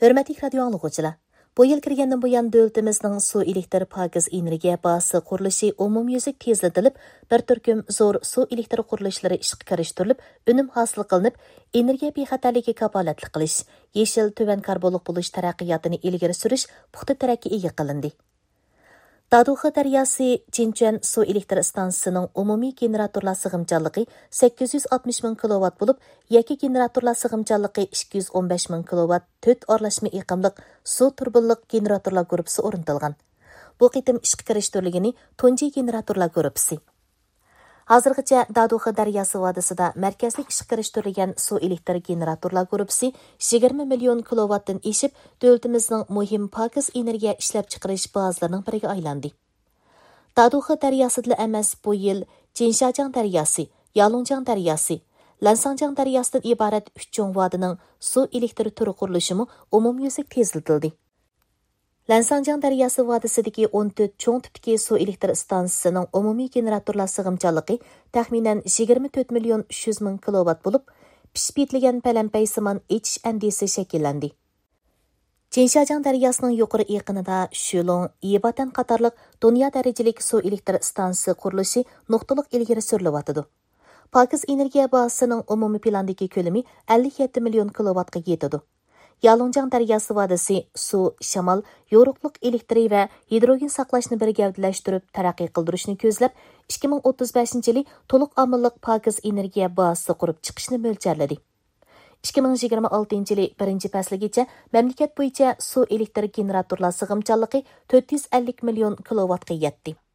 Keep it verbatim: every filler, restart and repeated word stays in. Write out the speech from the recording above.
Hörmətli radio anlıqçılar, bu yıl kirgəndən bu yan dövlətimizдің su elektr pakiz energiya bazası qurilishi umumyüzlük tezlatilib, bir türküm zor su elektr qurilishları ishga kirishtirilib, unum hosil qilinib, energiya bexatarligi kafolatli qilish, yeshil tuvan karbonlik bo'lish taraqqiyotini ilgari surish puxta tarakka ega qilindi. Daduxi daryosi Jinchuan su elektr stansiyasining umumiy generatorlar sig'imchanligi sakkiz yuz oltmish ming kilovat bo'lib, yakka generatorlar sig'imchanligi ikki yuz o'n besh ming kilovat to'rt aralashma iqimliq suv turbinliq generatorlar guruhi o'rnatilgan. Bu qitim ishga kirishtirilgani tunji generatorlar guruhi. Hozirgacha Daduxi daryosi vodisida markazlik ishga kirishtirilgan suv elektr generatorlar guruhi yigirma million kilovatdan eshib, davlatimizning muhim pakiz energiya ishlab chiqarish bazalarining biriga aylandi. Daduxi daryosida emas bu yil Jinshajiang daryosi, Yalongjiang daryosi, Lansangjiang daryosidan iborat uch cho'ng vodining suv elektr turi qurilishimi umumyuzlik tezlatildi. Lansangjiang daryosi vodisidagi o'n to'rt cho'ng tipdagi suv elektr stansiyasining umumiy generatorlar sig'imchanligi taxminan yigirma to'rt million uch yuz ming kilovat bo'lib, pishib yetilgan palampay simon ichish andisi shakllandi. Jinshajiang daryosining yuqori yaqinida Shulong, Yebatan qatorliq dunyo darajalik suv elektr stansiyasi qurilishi nuqtaliq ilgari surilyotidi. Pakiz energiya bazasining umumiy plandagi ko'lami ellik yetti million kilovatga yetadi. Yalongjiang daryosi vodisi suv, shamol, yo'riqliq elektri va hidrogen saqlashni bir gavdalashtirib taraqqiy qildirishni ko'zlab, ikki ming o'ttiz beshinchi yili to'liq omillik pakiz energiya bazasi qurib chiqishni mo'ljalladi. ikki ming yigirma oltinchi yili birinchi fasligacha mamlakat bo'yicha suv elektr generatorlar sig'imchanligi to'rt yuz ellik million kilovatga yetdi.